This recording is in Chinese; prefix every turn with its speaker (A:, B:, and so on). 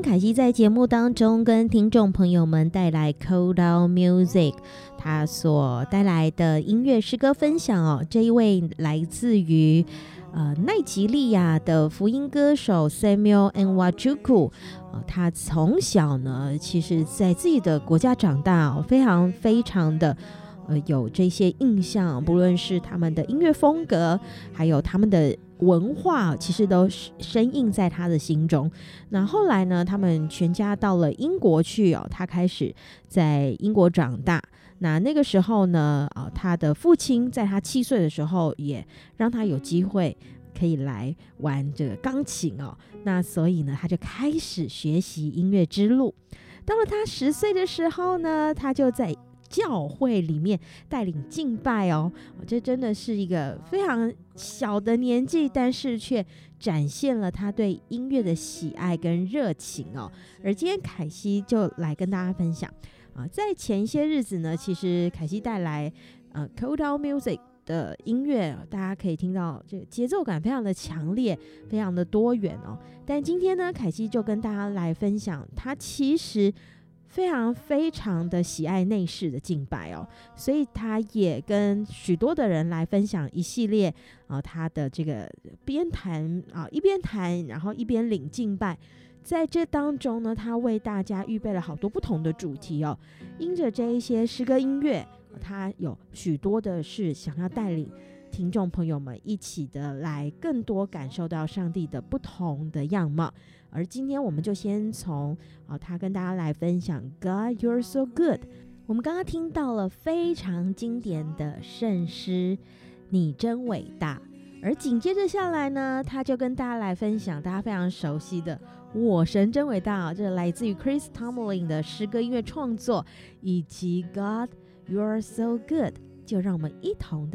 A: 天凯西在节目当中跟听众朋友们带来 Cold Out Music 他所带来的音乐诗歌分享哦。这一位来自于奈及利亚的福音歌手 Samuel Nwachukwu，他从小呢其实在自己的国家长大，非常的有这些印象，不论是他们的音乐风格还有他们的文化，其实都深印在他的心中。那后来呢，他们全家到了英国去他开始在英国长大。那个时候呢，他的父亲在他7岁的时候也让他有机会可以来玩这个钢琴那所以呢，他就开始学习音乐之路。到了他10岁的时候呢，他就在教会里面带领敬拜这真的是一个非常小的年纪，但是却展现了他对音乐的喜爱跟热情而今天凯西就来跟大家分享在前一些日子呢，其实凯西带来Cold Out Music 的音乐，大家可以听到这个节奏感非常的强烈，非常的多元但今天呢，凯西就跟大家来分享，他其实非常的喜爱内室的敬拜所以他也跟许多的人来分享一系列他的这个边弹一边弹，然后一边领敬拜。在这当中呢，他为大家预备了好多不同的主题因着这一些诗歌音乐，他有许多的是想要带领听众朋友们一起的来更多感受到上帝的不同的样貌。而今天我们就先从他跟大家来分享 God You're So Good。 我们刚刚听到了非常经典的圣诗你真伟大，而紧接着下来呢，他就跟大家来分享大家非常熟悉的我神真伟大这来自于 Chris Tomlin 的诗歌音乐创作，以及 God You're So Good。就让我们一同的